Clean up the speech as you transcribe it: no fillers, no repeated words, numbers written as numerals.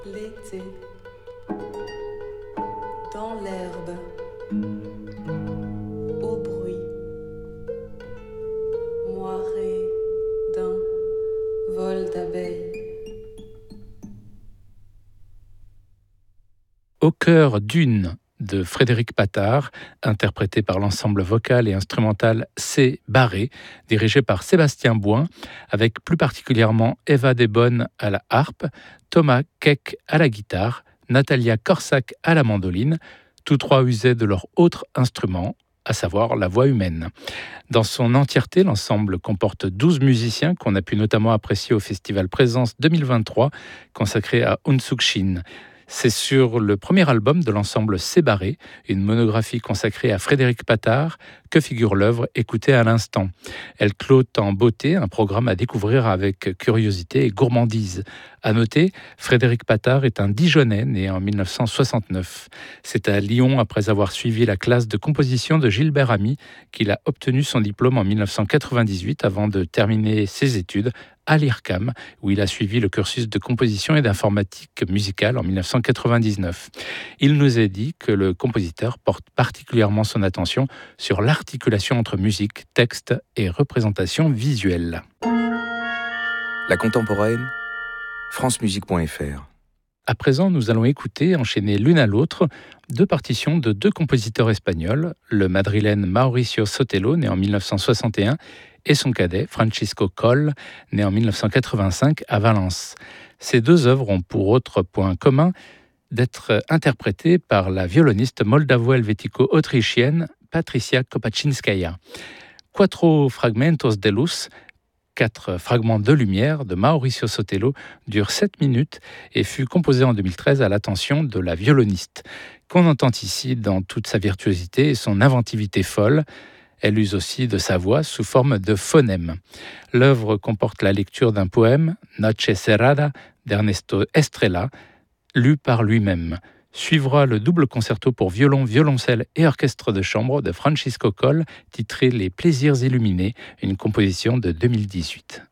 L'été, dans l'herbe, au bruit, moiré d'un vol d'abeilles. Au cœur d'une de Frédéric Pattard, interprété par l'ensemble vocal et instrumental C. Barré, dirigé par Sébastien Bouin, avec plus particulièrement Eva Desbonnes à la harpe, Thomas Keck à la guitare, Natalia Corsac à la mandoline, tous trois usaient de leur autre instrument, à savoir la voix humaine. Dans son entièreté, l'ensemble comporte 12 musiciens qu'on a pu notamment apprécier au Festival Présence 2023, consacré à Unsuk Shin. C'est sur le premier album de l'ensemble Sébarré, une monographie consacrée à Frédéric Pattard, que figure l'œuvre écoutée à l'instant. Elle clôt en beauté un programme à découvrir avec curiosité et gourmandise. À noter, Frédéric Pattard est un Dijonnais né en 1969. C'est à Lyon, après avoir suivi la classe de composition de Gilbert Ami, qu'il a obtenu son diplôme en 1998 avant de terminer ses études à l'IRCAM, où il a suivi le cursus de composition et d'informatique musicale en 1999. Il nous a dit que le compositeur porte particulièrement son attention sur l'articulation entre musique, texte et représentation visuelle. La contemporaine, francemusique.fr. À présent, nous allons écouter, enchaîner l'une à l'autre, deux partitions de deux compositeurs espagnols, le madrilène Mauricio Sotelo, né en 1961, et son cadet, Francisco Coll, né en 1985 à Valence. Ces deux œuvres ont pour autre point commun d'être interprétées par la violoniste moldavo-helvético-autrichienne Patricia Kopachinskaya. Quattro fragmentos de luz, 4 fragments de lumière de Mauricio Sotelo dure 7 minutes et fut composé en 2013 à l'attention de la violoniste, qu'on entend ici dans toute sa virtuosité et son inventivité folle. Elle use aussi de sa voix sous forme de phonème. L'œuvre comporte la lecture d'un poème, Noche Cerrada, d'Ernesto Estrella, lu par lui-même. Suivra le double concerto pour violon, violoncelle et orchestre de chambre de Francisco Coll, titré Les Plaisirs illuminés, une composition de 2018.